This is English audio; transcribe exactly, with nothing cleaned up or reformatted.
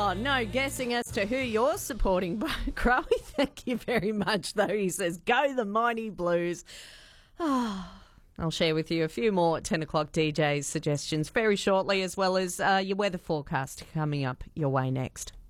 Oh, no guessing as to who you're supporting, but Crowe, thank you very much, though. He says, go the Mighty Blues. Oh, I'll share with you a few more ten o'clock D Js suggestions very shortly, as well as uh, your weather forecast coming up your way next.